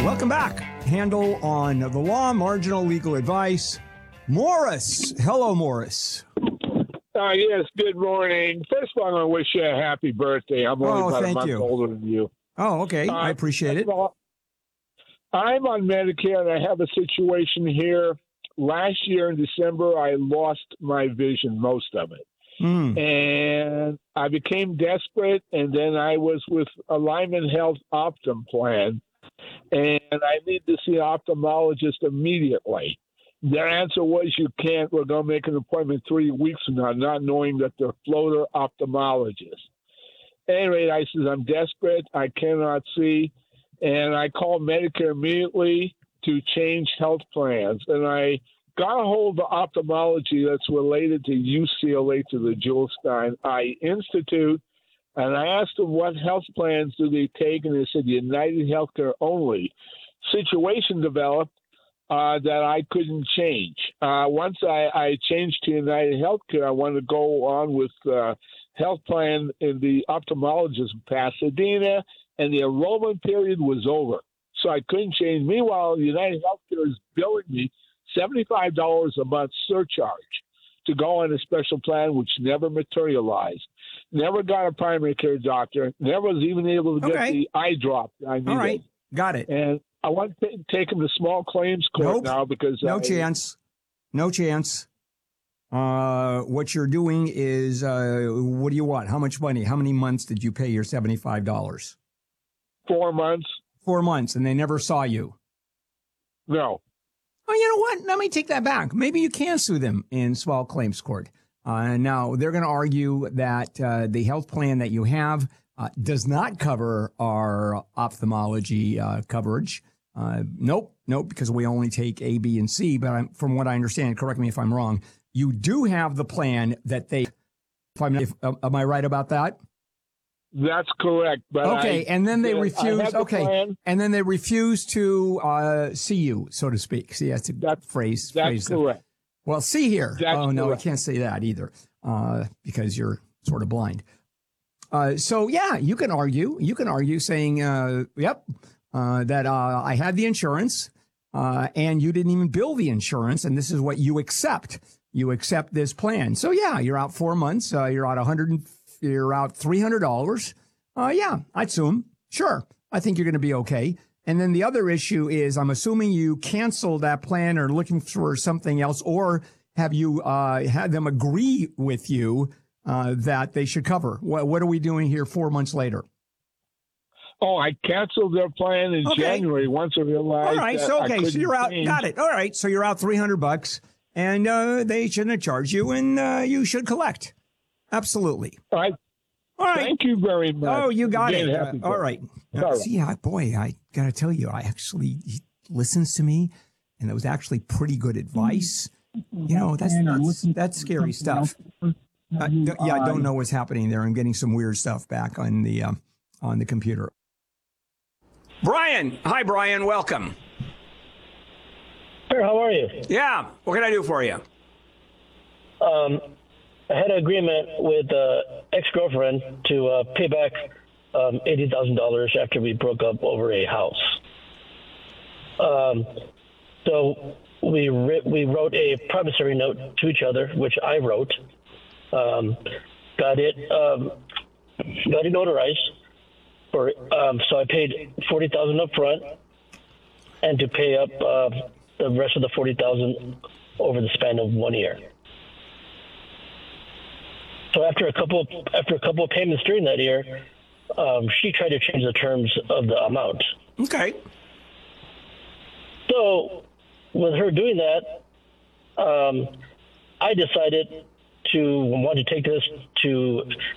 Welcome back. Handle on the law, marginal legal advice. Morris. Hello, Morris. Yes, good morning. First of all, I want to wish you a happy birthday. I'm only about a month older than you. Oh, okay. I appreciate it. All, I'm on Medicare, and I have a situation here. Last year in December, I lost my vision, most of it. And I became desperate, and then I was with Alignment Health Optum plan, and I need to see an ophthalmologist immediately. Their answer was, you can't. We're going to make an appointment 3 weeks from now, not knowing that they're floater ophthalmologists. Anyway, I said, I'm desperate. I cannot see. And I called Medicare immediately to change health plans. And I got a hold of ophthalmology that's related to UCLA, to the Jules Stein Eye Institute. And I asked them, what health plans do they take? And they said, United Healthcare only. Situation developed that I couldn't change. Once I changed to United Healthcare, I wanted to go on with health plan in the ophthalmologist in Pasadena, and the enrollment period was over. So I couldn't change. Meanwhile, United Healthcare is billing me $75 a month surcharge to go on a special plan, which never materialized. Never got a primary care doctor. Never was even able to get the eye drop I needed. All right, got it. And I want to take him to small claims court now because no chance. What you're doing is, what do you want? How much money? How many months did you pay your $75? 4 months. 4 months, and they never saw you? No. Oh, you know what? Let me take that back. Maybe you can sue them in small claims court. Now, they're going to argue that the health plan that you have does not cover our ophthalmology coverage. Nope, because we only take A, B, and C. But from what I understand, correct me if I'm wrong, you do have the plan that they. Am I right about that? That's correct. But okay, and then they refuse. Okay, and then they refuse to see you, so to speak. See, that's a phrase. That's correct. Well, see here. That's no, correct. I can't say that either, because you're sort of blind. So yeah, you can argue. You can argue saying, "Yep, that I had the insurance, and you didn't even bill the insurance, and this is what you accept. You accept this plan. So yeah, you're out 4 months. You're out You're out $300. Yeah, I'd assume. Sure, I think you're going to be okay. And then the other issue is, I'm assuming you canceled that plan or looking for something else, or have you had them agree with you that they should cover? What are we doing here 4 months later? Oh, I canceled their plan in January once I realized. All right, so you're out. Change. Got it. All right, so you're out $300, and they shouldn't charge you, and you should collect. Absolutely. All right. Thank you very much. Oh, you got it. All right. See, boy, I got to tell you, he listens to me, and that was actually pretty good advice. You know, that's scary stuff. I don't know what's happening there. I'm getting some weird stuff back on the computer. Brian. Hi, Brian. Welcome. Sure, how are you? Yeah. What can I do for you? I had an agreement with ex-girlfriend to pay back $80,000 after we broke up over a house. So we wrote a promissory note to each other, which I wrote. Got it notarized. So I paid $40,000 up front, and to pay up the rest of the $40,000 over the span of 1 year. So after a couple of payments during that year, she tried to change the terms of the amount. Okay. So with her doing that, I decided to want to take this to